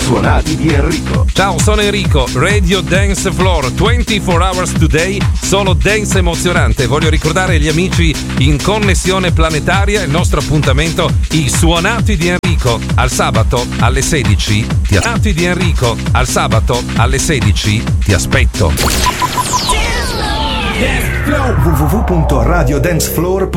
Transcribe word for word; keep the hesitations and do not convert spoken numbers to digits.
suonati di Enrico. Ciao, sono Enrico, Radio Dance Floor, ventiquattro hours today, solo dance emozionante. Voglio ricordare agli amici in connessione planetaria il nostro appuntamento, i suonati di Enrico, al sabato alle sedici. Ti suonati di Enrico, al sabato alle sedici, ti aspetto. w w w punto radio dance floor